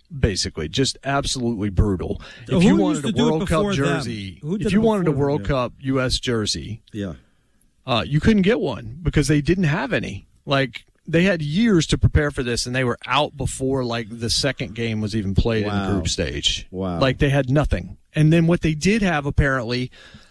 basically, just absolutely brutal. If you wanted a World Cup jersey, if you wanted a World Cup U.S. jersey, you couldn't get one because they didn't have any. Like, they had years to prepare for this, and they were out before, like, the second game was even played in the group stage. Wow. Like, they had nothing. And then what they did have, apparently,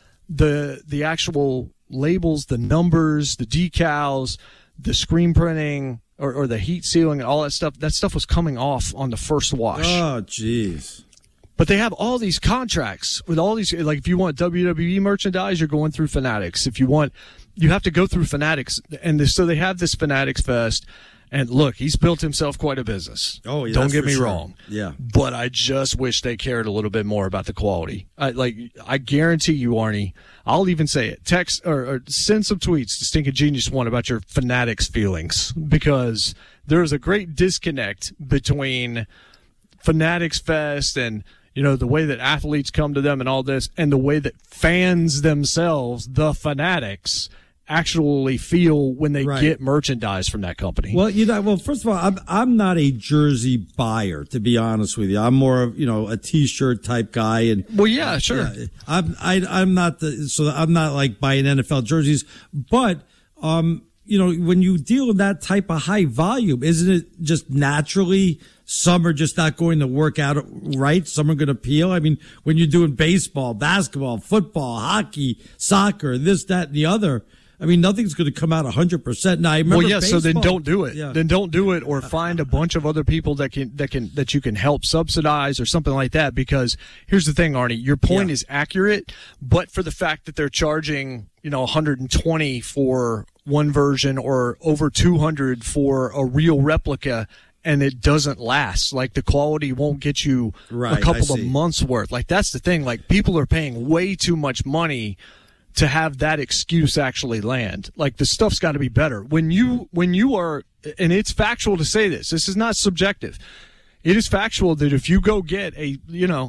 the actual labels, the numbers, the decals, the screen printing, or the heat sealing, and all that stuff was coming off on the first wash. Oh, jeez. But they have all these contracts with all these, like, if you want WWE merchandise, you're going through Fanatics. If you want, you have to go through Fanatics. And so they have this Fanatics Fest. And look, he's built himself quite a business. Oh, yeah. Don't get me wrong. Yeah. But I just wish they cared a little bit more about the quality. I guarantee you, Arnie, I'll even say it. Text or send some tweets to Stinking Genius One about your Fanatics feelings, because there's a great disconnect between Fanatics Fest and, you know, the way that athletes come to them and all this, and the way that fans themselves, the Fanatics, actually feel when they get merchandise from that company. Well, first of all, I'm not a jersey buyer, to be honest with you. I'm more of, a t-shirt type guy. And sure. I'm not I'm not like buying NFL jerseys, but when you deal with that type of high volume, isn't it just naturally some are just not going to work out right? Some are going to peel. I mean, when you're doing baseball, basketball, football, hockey, soccer, this, that, and the other, I mean, nothing's going to come out 100%. Now, I remember baseball. So then don't do it. Yeah. Then don't do it, or find a bunch of other people that you can help subsidize or something like that. Because here's the thing, Arnie, your point is accurate, but for the fact that they're charging, $120 for one version or over $200 for a real replica, and it doesn't last. Like, the quality won't get you a couple of months worth. Like, that's the thing. Like, people are paying way too much money to have that excuse actually land. Like, the stuff's got to be better. When you are, and it's factual to say this is not subjective. It is factual that if you go get a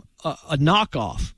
knockoff,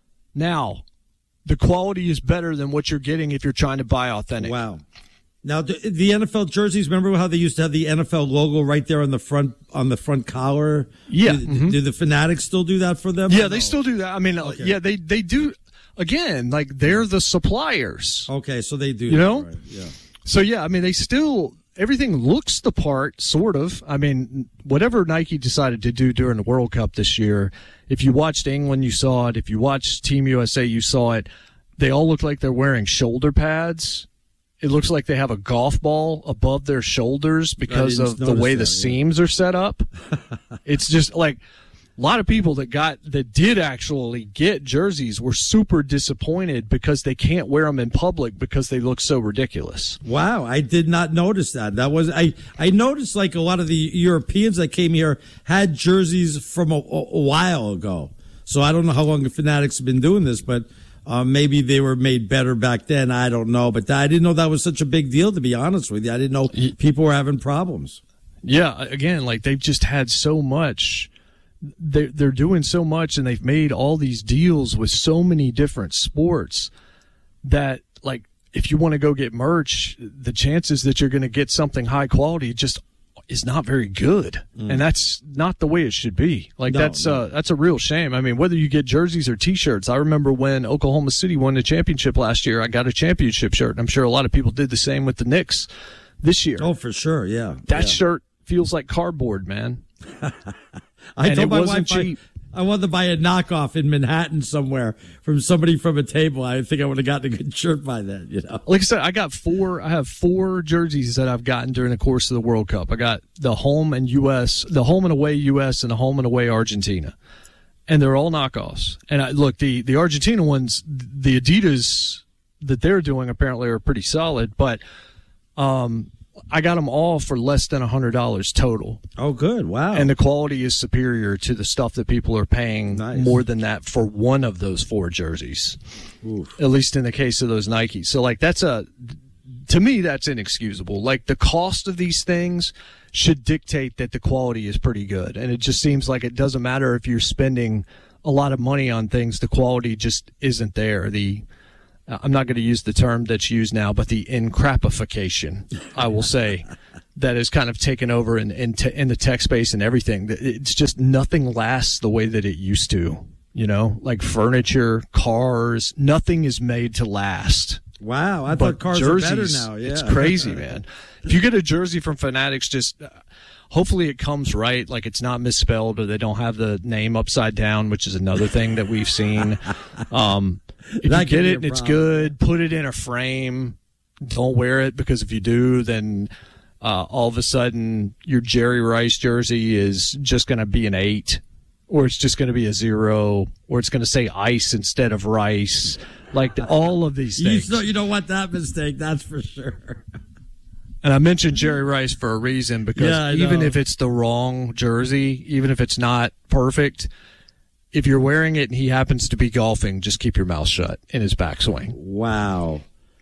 now the quality is better than what you're getting if you're trying to buy authentic. Wow. Now, the NFL jerseys, remember how they used to have the NFL logo right there on the front collar? Yeah. Do the Fanatics still do that for them? Yeah, they still do that. I mean, they do. Again, like, they're the suppliers. Okay, so they do. You know? Right. Yeah. So, yeah, I mean, everything looks the part, sort of. I mean, whatever Nike decided to do during the World Cup this year, if you watched England, you saw it. If you watched Team USA, you saw it. They all look like they're wearing shoulder pads. It looks like they have a golf ball above their shoulders because of the way the seams are set up. It's just like, a lot of people that did actually get jerseys were super disappointed because they can't wear them in public because they look so ridiculous. Wow, I did not notice that. I noticed, like, a lot of the Europeans that came here had jerseys from a while ago. So I don't know how long the Fanatics have been doing this, but maybe they were made better back then. I don't know, but I didn't know that was such a big deal, to be honest with you. I didn't know people were having problems. Yeah, again, like, they've just had so much. They're doing so much, and they've made all these deals with so many different sports that, like, if you want to go get merch, the chances that you're going to get something high quality just is not very good. And that's not the way it should be. Like, that's a real shame. I mean, whether you get jerseys or T-shirts, I remember when Oklahoma City won the championship last year, I got a championship shirt, and I'm sure a lot of people did the same with the Knicks this year. Oh, for sure, yeah. That shirt feels like cardboard, man. I told my wife I wanted to buy a knockoff in Manhattan somewhere from somebody from a table. I think I would have gotten a good shirt by then, Like I said, I have four jerseys that I've gotten during the course of the World Cup. I got the home and away US, and the home and away Argentina. And they're all knockoffs. And look, the Argentina ones, the Adidas that they're doing apparently are pretty solid, but I got them all for less than $100 total. Oh, good. Wow. And the quality is superior to the stuff that people are paying more than that for one of those four jerseys. Oof. At least in the case of those Nikes. So, like, to me, that's inexcusable. Like, the cost of these things should dictate that the quality is pretty good. And it just seems like it doesn't matter if you're spending a lot of money on things, the quality just isn't there. I'm not going to use the term that's used now, but the encrapification, I will say, that has kind of taken over in the tech space and everything. It's just nothing lasts the way that it used to, like furniture, cars, nothing is made to last. Wow, I thought cars jerseys, are better now. Yeah. It's crazy, man. If you get a jersey from Fanatics, just hopefully it comes right, like it's not misspelled or they don't have the name upside down, which is another thing that we've seen. If you get it and it's good, put it in a frame. Don't wear it, because if you do, then all of a sudden your Jerry Rice jersey is just going to be an 8, or it's just going to be a 0, or it's going to say ice instead of rice. Like all of these things. You don't want that mistake, that's for sure. And I mentioned Jerry Rice for a reason, because even if it's the wrong jersey, even if it's not perfect, if you're wearing it and he happens to be golfing, just keep your mouth shut in his backswing. Wow.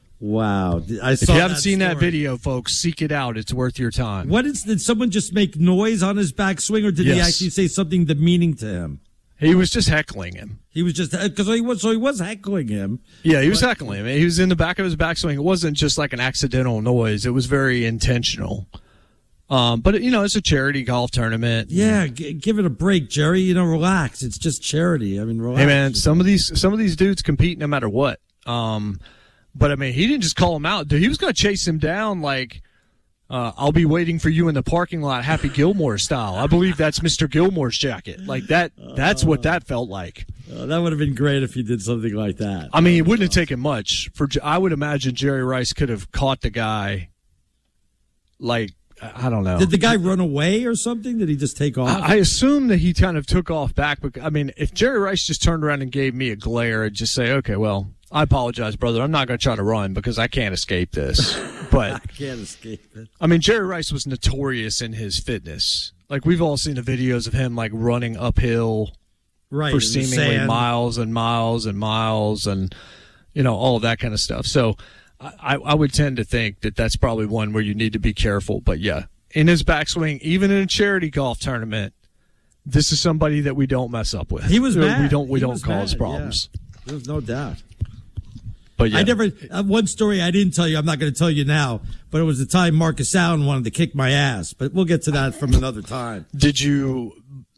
If you haven't seen that video, folks, seek it out. It's worth your time. Did someone just make noise on his backswing, or did he actually say something demeaning to him? He was just heckling him. He was just because he was heckling him. Yeah, he was heckling him. He was in the back of his backswing. It wasn't just like an accidental noise. It was very intentional. But it's a charity golf tournament. Yeah, give it a break, Jerry. Relax. It's just charity. I mean, relax. Hey, man, some of these dudes compete no matter what. But I mean, he didn't just call him out. Dude, he was going to chase him down like, I'll be waiting for you in the parking lot, Happy Gilmore style. I believe that's Mr. Gilmore's jacket. Like that. That's what that felt like. That would have been great if he did something like that. I mean, it wouldn't have taken much. I would imagine Jerry Rice could have caught the guy. Like, I don't know. Did the guy run away or something? Did he just take off? I assume that he kind of took off back. But I mean, if Jerry Rice just turned around and gave me a glare, I'd just say, okay, well, I apologize, brother. I'm not going to try to run because I can't escape this. But I can't escape it. I mean, Jerry Rice was notorious in his fitness. Like, we've all seen the videos of him, like, running uphill for seemingly miles and miles and miles and, all of that kind of stuff. So I would tend to think that that's probably one where you need to be careful. But, yeah, in his backswing, even in a charity golf tournament, this is somebody that we don't mess up with. He was mad. We don't cause problems. Yeah. There's no doubt. But yeah. I never. One story I didn't tell you. I'm not going to tell you now. But it was the time Marcus Allen wanted to kick my ass. But we'll get to that from another time. Did you?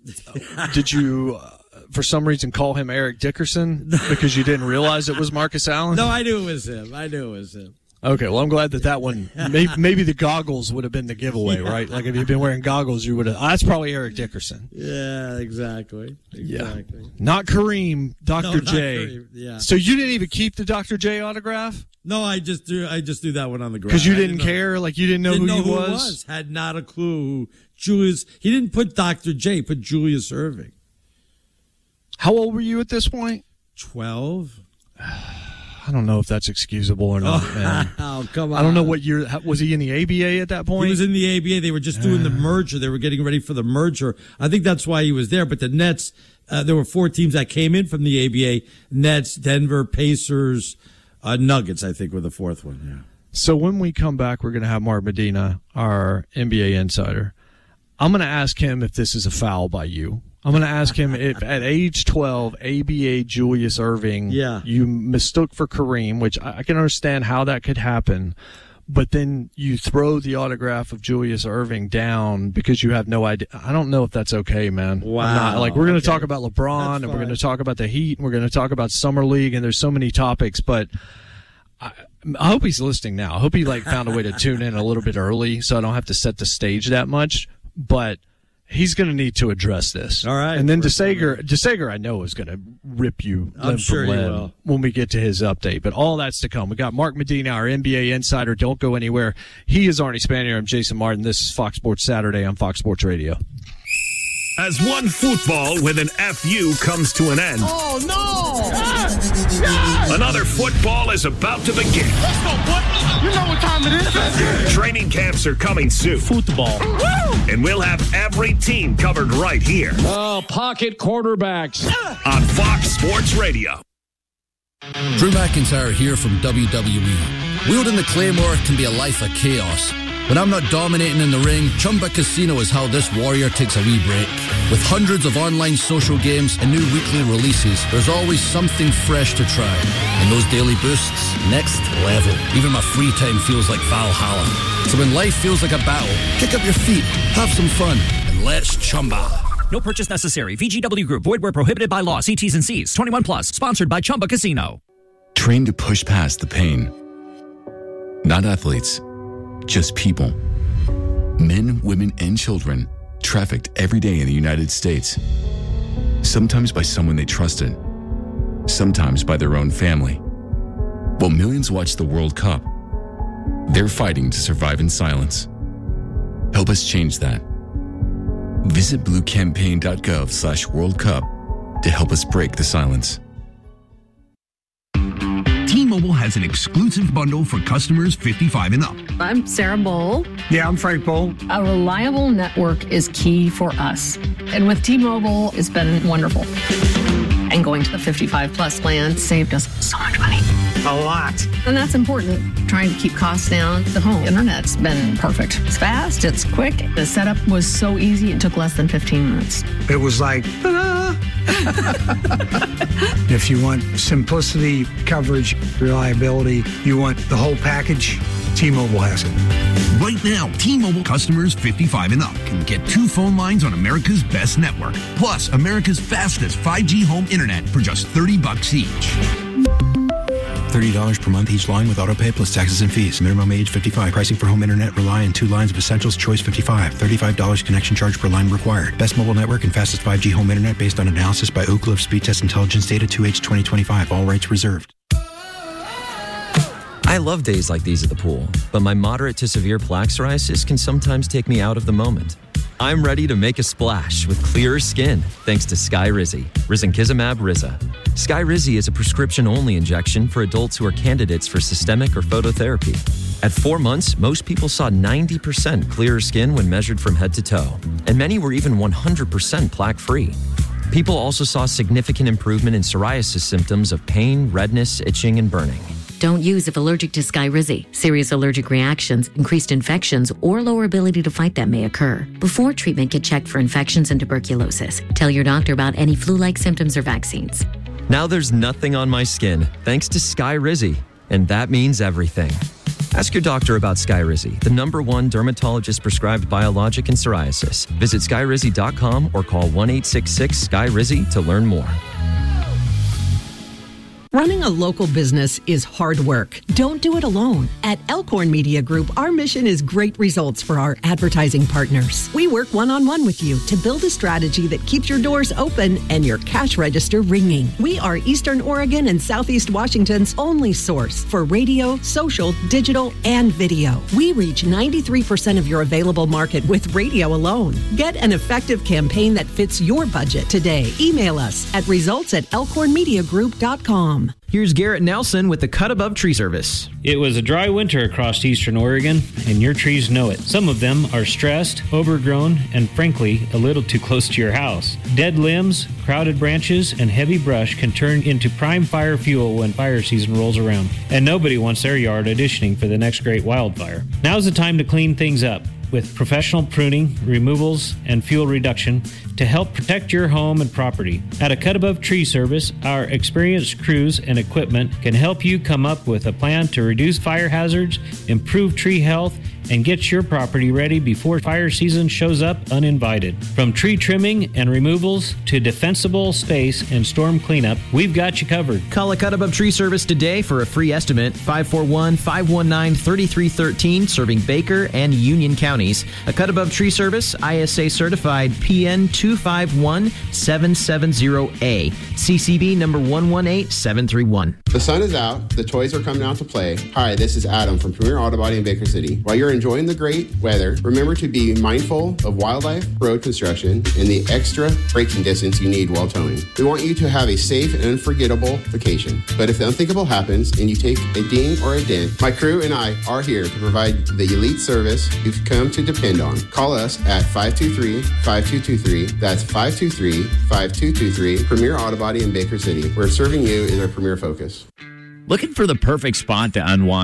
For some reason, call him Eric Dickerson because you didn't realize it was Marcus Allen? No, I knew it was him. Okay, well, I'm glad that one, maybe the goggles would have been the giveaway, right? Like, if you'd been wearing goggles, you would have. That's probably Eric Dickerson. Yeah, exactly. Yeah. Not Kareem, Dr. J. Kareem, yeah. So you didn't even keep the Dr. J autograph? No, I just threw that one on the ground. Because you didn't care? Like, you didn't know who he was? Had not a clue who Julius. He didn't put Dr. J, he put Julius Erving. How old were you at this point? 12. I don't know if that's excusable or not, man. Oh, come on. I don't know what year. Was he in the ABA at that point? He was in the ABA. They were just doing the merger. They were getting ready for the merger. I think that's why he was there. But the Nets, there were 4 teams that came in from the ABA. Nets, Denver, Pacers, Nuggets, I think, were the 4th one. Yeah. So when we come back, we're going to have Mark Medina, our NBA insider. I'm going to ask him if this is a foul by you. I'm going to ask him if at age 12, ABA Julius Erving, you mistook for Kareem, which I can understand how that could happen, but then you throw the autograph of Julius Erving down because you have no idea. I don't know if that's okay, man. Wow. We're going to talk about LeBron, and we're going to talk about the Heat, and we're going to talk about Summer League, and there's so many topics, but I hope he's listening now. I hope he found a way to tune in a little bit early so I don't have to set the stage that much, but he's going to need to address this. All right. And then DeSager, I know, is going to rip you limb from limb when we get to his update. But all that's to come. We got Mark Medina, our NBA insider. Don't go anywhere. He is Arnie Spanier. I'm Jason Martin. This is Fox Sports Saturday on Fox Sports Radio. As one football with an FU comes to an end. Oh, no! Another football is about to begin. Let's go, boy. You know what time it is. Training camps are coming soon. Football. And we'll have every team covered right here. Oh, pocket quarterbacks. On Fox Sports Radio. Drew McIntyre here from WWE. Wielding the Claymore can be a life of chaos. When I'm not dominating in the ring, Chumba Casino is how this warrior takes a wee break. With hundreds of online social games and new weekly releases, there's always something fresh to try. And those daily boosts, next level. Even my free time feels like Valhalla. So when life feels like a battle, kick up your feet, have some fun, and let's Chumba. No purchase necessary. VGW Group. Void where prohibited by law. See T's and C's. 21 plus. Sponsored by Chumba Casino. Trained to push past the pain. Not athletes, just people. Men, women, and children trafficked every day in the United States. Sometimes by someone they trusted. Sometimes by their own family. While millions watch the World Cup, they're fighting to survive in silence. Help us change that. Visit bluecampaign.gov/World Cup to help us break the silence. T-Mobile has an exclusive bundle for customers 55 and up. I'm Sarah Bowl. Yeah, I'm Frank Bowl. A reliable network is key for us. And with T-Mobile, it's been wonderful. And going to the 55 plus plan saved us so much money. A lot. And that's important. Trying to keep costs down. The home internet's been perfect. It's fast, it's quick. The setup was so easy, it took less than 15 minutes. It was like, ta-da! If you want simplicity, coverage, reliability, you want the whole package, T-Mobile has it. Right now, T-Mobile customers 55 and up can get 2 phone lines on America's best network, plus America's fastest 5G home internet for just $30 each. $30 per month each line with autopay plus taxes and fees. Minimum age 55. Pricing for home internet rely on 2 lines of Essentials Choice 55. $35 connection charge per line required. Best mobile network and fastest 5G home internet based on analysis by Ookla of Speed Test Intelligence data 2H 2025. All rights reserved. I love days like these at the pool, but my moderate to severe plaque psoriasis can sometimes take me out of the moment. I'm ready to make a splash with clearer skin thanks to Skyrizi, Risankizumab Riza. Skyrizi is a prescription-only injection for adults who are candidates for systemic or phototherapy. At 4 months, most people saw 90% clearer skin when measured from head to toe, and many were even 100% plaque-free. People also saw significant improvement in psoriasis symptoms of pain, redness, itching, and burning. Don't use if allergic to Skyrizi. Serious allergic reactions, increased infections, or lower ability to fight them may occur. Before treatment, get checked for infections and tuberculosis. Tell your doctor about any flu-like symptoms or vaccines. Now there's nothing on my skin thanks to Skyrizi, and that means everything. Ask your doctor about Skyrizi, the #1 dermatologist-prescribed biologic in psoriasis. Visit Skyrizi.com or call 1-866-SKY-RIZI to learn more. Running a local business is hard work. Don't do it alone. At Elkhorn Media Group, our mission is great results for our advertising partners. We work one-on-one with you to build a strategy that keeps your doors open and your cash register ringing. We are Eastern Oregon and Southeast Washington's only source for radio, social, digital, and video. We reach 93% of your available market with radio alone. Get an effective campaign that fits your budget today. Email us at results@elkhornmediagroup.com. Here's Garrett Nelson with the Cut Above Tree Service. It was a dry winter across Eastern Oregon, and your trees know it. Some of them are stressed, overgrown, and frankly, a little too close to your house. Dead limbs, crowded branches, and heavy brush can turn into prime fire fuel when fire season rolls around, and nobody wants their yard auditioning for the next great wildfire. Now's the time to clean things up with professional pruning, removals, and fuel reduction to help protect your home and property. At a Cut Above Tree Service, our experienced crews and equipment can help you come up with a plan to reduce fire hazards, improve tree health, and get your property ready before fire season shows up uninvited. From tree trimming and removals to defensible space and storm cleanup, we've got you covered. Call a Cut Above Tree Service today for a free estimate. 541-519-3313, serving Baker and Union counties. A Cut Above Tree Service, ISA certified PN 251770A, CCB number 118731. The sun is out. The toys are coming out to play. Hi, this is Adam from Premier Auto Body in Baker City. While you're enjoying the great weather, remember to be mindful of wildlife, road construction, and the extra braking distance you need while towing. We want you to have a safe and unforgettable vacation. But if the unthinkable happens and you take a ding or a dent, my crew and I are here to provide the elite service you've come to depend on. Call us at 523-5223. That's 523-5223. Premier Auto Body in Baker City, where serving you is our premier focus. Looking for the perfect spot to unwind?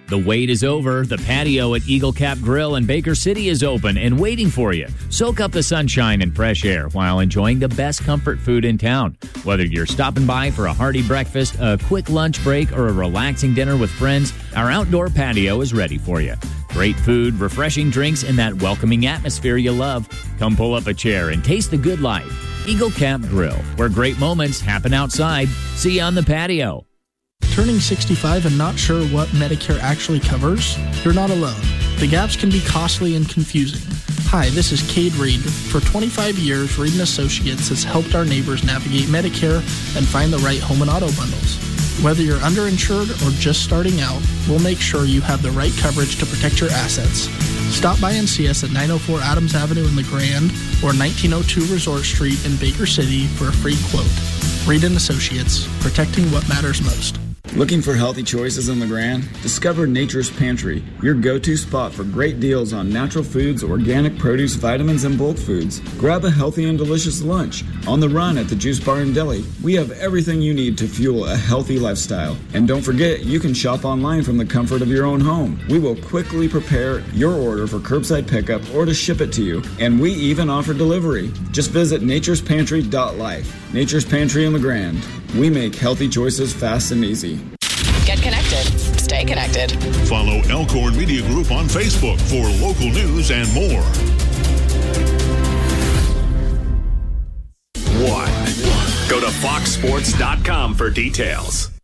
The wait is over. The patio at Eagle Cap Grill in Baker City is open and waiting for you. Soak up the sunshine and fresh air while enjoying the best comfort food in town. Whether you're stopping by for a hearty breakfast, a quick lunch break, or a relaxing dinner with friends, our outdoor patio is ready for you. Great food, refreshing drinks, and that welcoming atmosphere you love. Come pull up a chair and taste the good life. Eagle Cap Grill, where great moments happen outside. See you on the patio. Turning 65 and not sure what Medicare actually covers? You're not alone. The gaps can be costly and confusing. Hi, this is Cade Reed. For 25 years, Reed & Associates has helped our neighbors navigate Medicare and find the right home and auto bundles. Whether you're underinsured or just starting out, we'll make sure you have the right coverage to protect your assets. Stop by and see us at 904 Adams Avenue in the Grand or 1902 Resort Street in Baker City for a free quote. Reed & Associates, protecting what matters most. Looking for healthy choices in the Grand? Discover Nature's Pantry, your go-to spot for great deals on natural foods, organic produce, vitamins, and bulk foods. Grab a healthy and delicious lunch. On the run at the Juice Bar and Deli, we have everything you need to fuel a healthy lifestyle. And don't forget, you can shop online from the comfort of your own home. We will quickly prepare your order for curbside pickup or to ship it to you. And we even offer delivery. Just visit naturespantry.life. Nature's Pantry in the Grand. We make healthy choices fast and easy. Get connected. Stay connected. Follow Elkhorn Media Group on Facebook for local news and more. 1. Go to foxsports.com for details.